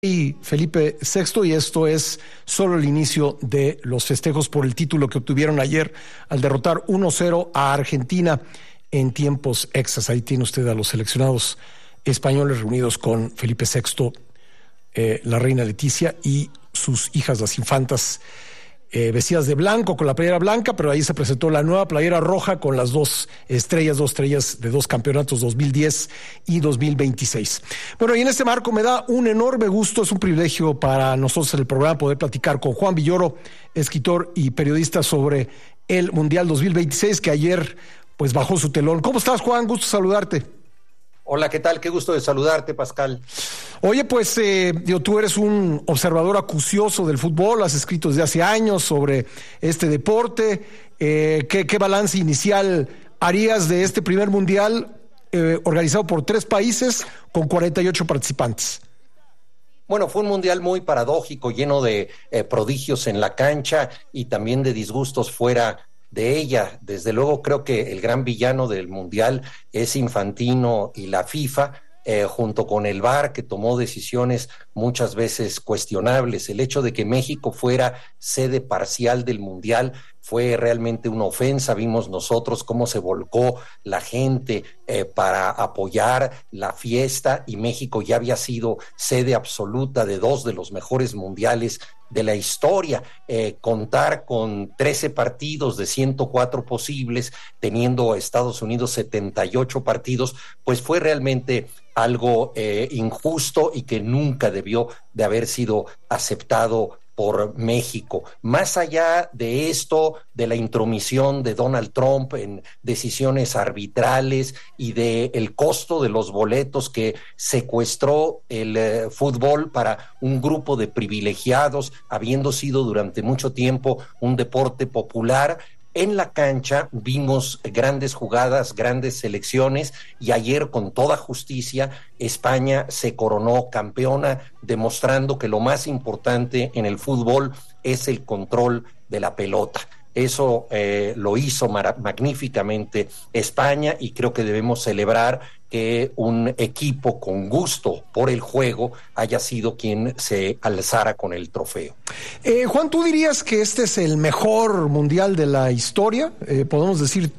Y Felipe VI, y esto es solo el inicio de los festejos por el título que obtuvieron ayer al derrotar 1-0 a Argentina en tiempos extras. Ahí tiene usted a los seleccionados españoles reunidos con Felipe VI, la reina Leticia y sus hijas, las infantas, vestidas de blanco con la playera blanca, pero ahí se presentó la nueva playera roja con las dos estrellas de dos campeonatos 2010 y 2026. Bueno, y en este marco me da un enorme gusto, es un privilegio para nosotros en el programa poder platicar con Juan Villoro, escritor y periodista sobre el Mundial 2026, que ayer pues bajó su telón. ¿Cómo estás, Juan? Gusto saludarte. Hola, ¿qué tal? Qué gusto de saludarte, Pascal. Oye, pues tú eres un observador acucioso del fútbol, has escrito desde hace años sobre este deporte. ¿Qué balance inicial harías de este primer mundial organizado por 3 países con 48 participantes? Bueno, fue un mundial muy paradójico, lleno de prodigios en la cancha y también de disgustos fuera de ella. Desde luego creo que el gran villano del mundial es Infantino y la FIFA, junto con el VAR, que tomó decisiones muchas veces cuestionables. El hecho de que México fuera sede parcial del mundial fue realmente una ofensa. Vimos nosotros cómo se volcó la gente para apoyar la fiesta, y México ya había sido sede absoluta de 2 de los mejores mundiales de la historia. Contar con 13 partidos de 104 posibles, teniendo Estados Unidos 78 partidos, pues fue realmente algo injusto y que nunca debió de haber sido aceptado por México. Más allá de esto, de la intromisión de Donald Trump en decisiones arbitrales y de el costo de los boletos que secuestró el fútbol para un grupo de privilegiados, habiendo sido durante mucho tiempo un deporte popular, en la cancha vimos grandes jugadas, grandes selecciones, y ayer, con toda justicia, España se coronó campeona, demostrando que lo más importante en el fútbol es el control de la pelota. Eso lo hizo magníficamente España, y creo que debemos celebrar que un equipo con gusto por el juego haya sido quien se alzara con el trofeo. Juan, ¿tú dirías que este es el mejor mundial de la historia? ¿Podemos decirlo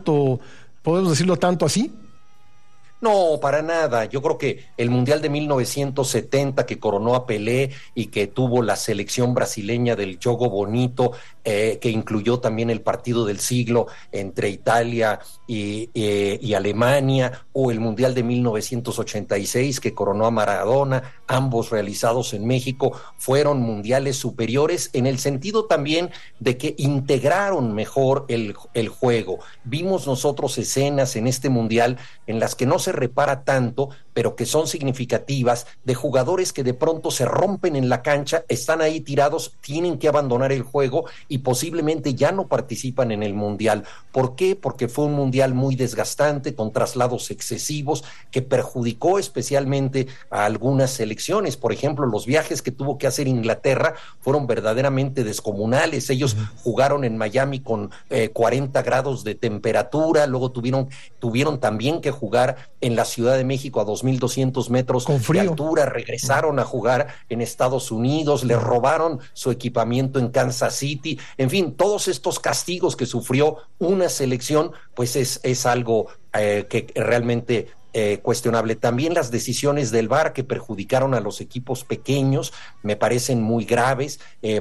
tanto así? No, para nada. Yo creo que el Mundial de 1970, que coronó a Pelé y que tuvo la selección brasileña del Jogo Bonito, que incluyó también el partido del siglo entre Italia y Alemania, o el Mundial de 1986, que coronó a Maradona, ambos realizados en México, fueron mundiales superiores en el sentido también de que integraron mejor el juego. Vimos nosotros escenas en este Mundial en las que no se repara tanto, pero que son significativas, de jugadores que de pronto se rompen en la cancha, están ahí tirados, tienen que abandonar el juego y posiblemente ya no participan en el Mundial. ¿Por qué? Porque fue un Mundial muy desgastante, con traslados excesivos, que perjudicó especialmente a algunas selecciones. Por ejemplo, los viajes que tuvo que hacer Inglaterra fueron verdaderamente descomunales. Ellos jugaron en Miami con 40 grados de temperatura, luego tuvieron también que jugar en la Ciudad de México a 2,200 metros de altura, regresaron a jugar en Estados Unidos, les robaron su equipamiento en Kansas City. En fin, todos estos castigos que sufrió una selección, pues es algo que realmente cuestionable. También las decisiones del VAR, que perjudicaron a los equipos pequeños, me parecen muy graves.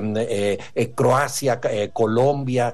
Croacia, Colombia,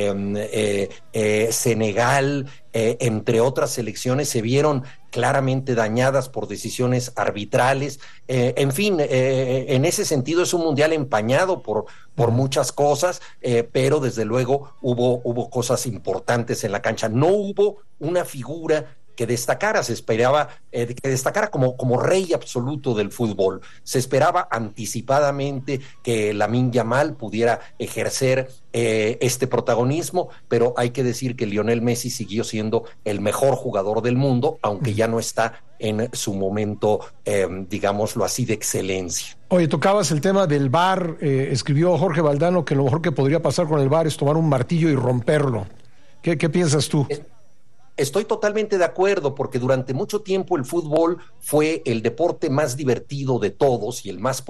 Senegal, entre otras selecciones, se vieron claramente dañadas por decisiones arbitrales. En fin, en ese sentido es un mundial empañado por muchas cosas, pero desde luego hubo cosas importantes en la cancha. No hubo una figura que destacara. Se esperaba que destacara como rey absoluto del fútbol. Se esperaba anticipadamente que Lamine Yamal pudiera ejercer este protagonismo, pero hay que decir que Lionel Messi siguió siendo el mejor jugador del mundo, aunque ya no está en su momento, digámoslo así, de excelencia. Oye, tocabas el tema del VAR. Escribió Jorge Valdano que lo mejor que podría pasar con el VAR es tomar un martillo y romperlo. ¿Qué piensas tú? Estoy totalmente de acuerdo, porque durante mucho tiempo el fútbol fue el deporte más divertido de todos y el más